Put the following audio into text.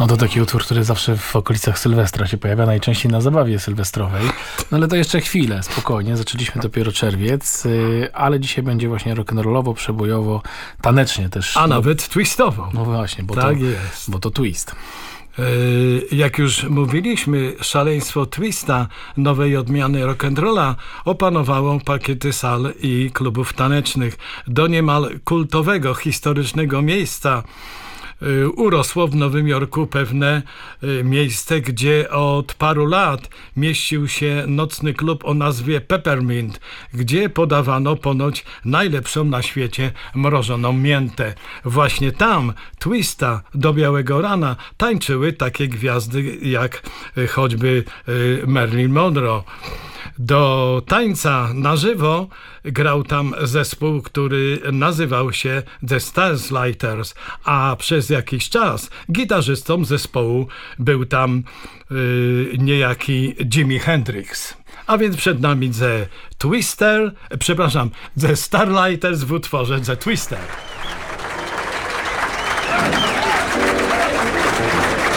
No to taki utwór, który zawsze w okolicach Sylwestra się pojawia, najczęściej na zabawie sylwestrowej. No ale to jeszcze chwilę, spokojnie, zaczęliśmy dopiero czerwiec, ale dzisiaj będzie właśnie rock'n'rollowo, przebojowo, tanecznie też. A nawet twistowo. No właśnie, bo to twist. Jak już mówiliśmy, szaleństwo twista, nowej odmiany rock'n'rolla, opanowało pakiety sal i klubów tanecznych. Do niemal kultowego, historycznego miejsca urosło w Nowym Jorku pewne miejsce, gdzie od paru lat mieścił się nocny klub o nazwie Peppermint, gdzie podawano ponoć najlepszą na świecie mrożoną miętę. Właśnie tam twista do białego rana tańczyły takie gwiazdy jak choćby Marilyn Monroe. Do tańca na żywo grał tam zespół, który nazywał się The Starslighters, a przez jakiś czas gitarzystą zespołu był tam niejaki Jimi Hendrix. A więc przed nami The Starlighters w utworze The Twister.